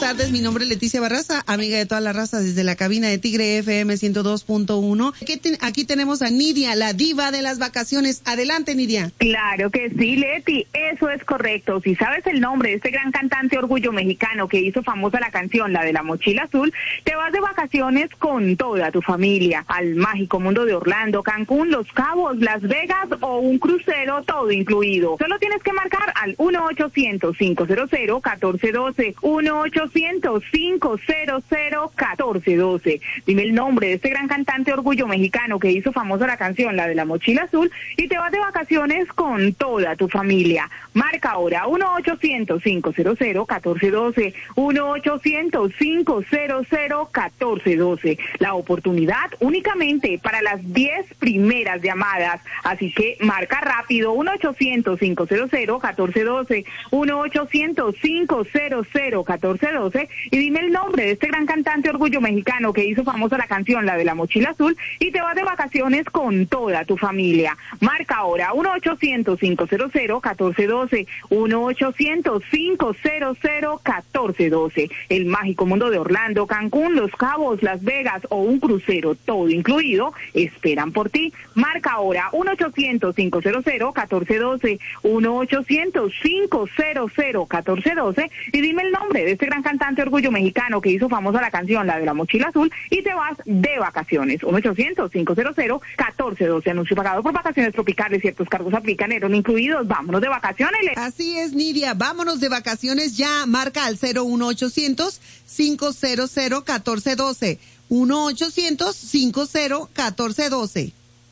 tardes, mi nombre es Leticia Barraza, amiga de toda la raza desde la cabina de Tigre FM 102.1. Aquí tenemos a Nidia, la diva de las vacaciones. Adelante, Nidia. Claro que sí, Leti, eso es correcto. Si sabes el nombre de este gran cantante orgullo mexicano que hizo famosa la canción, la de la mochila azul, te vas de vacaciones con toda tu familia al mágico mundo de Orlando, Cancún, Los Cabos, Las Vegas o un crucero todo incluido. Solo tienes que marcar al 1-800-500-1412, 1-800-500-1412. Dime el nombre de este gran cantante orgullo mexicano que hizo famosa la canción, la de la mochila azul, y te vas de vacaciones con toda tu familia. Marca ahora 1-800-500-1412, 1-800-500-1412. La oportunidad únicamente para las 10 primeras llamadas, así que marca rápido 1-800-500-1412, 1-800-500-1412 y dime el nombre de este gran cantante orgullo mexicano que hizo famosa la canción, la de la mochila azul, y te vas de vacaciones con toda tu familia. Marca ahora 1-800-500-1412, 1-800-500-1412. El mágico mundo de Orlando, Cancún, Los Cabos, Las Vegas o un crucero todo incluido esperan por ti. Marca ahora 1-800-500-1412, 1-800-500-1412 y dime el nombre de este gran cantante orgullo mexicano que hizo famosa la canción, la de la mochila azul, y te vas de vacaciones. 1-800-500-1412. Anuncio pagado por Vacaciones Tropicales. Ciertos cargos aplican, eran incluidos. Vámonos de vacaciones. Así es, Nidia. Vámonos de vacaciones ya. Marca al 01800-500-1412. 1-800-500-1412.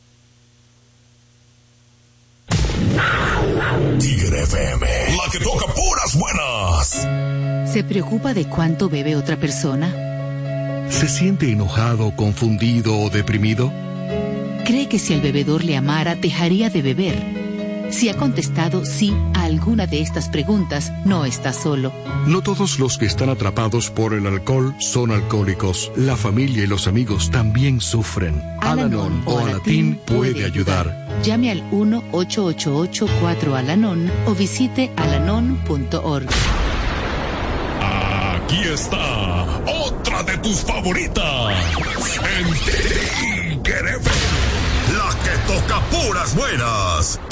Tigre FM, la que toca puras buenas. ¿Se preocupa de cuánto bebe otra persona? ¿Se siente enojado, confundido o deprimido? ¿Cree que si el bebedor le amara, dejaría de beber? Si ha contestado sí a alguna de estas preguntas, no está solo. No todos los que están atrapados por el alcohol son alcohólicos. La familia y los amigos también sufren. Al-Anon o Alatín puede ayudar. Llame al 1-888-4-ALANON o visite alanon.org. Aquí está otra de tus favoritas. En Tigre FM, la que toca puras buenas.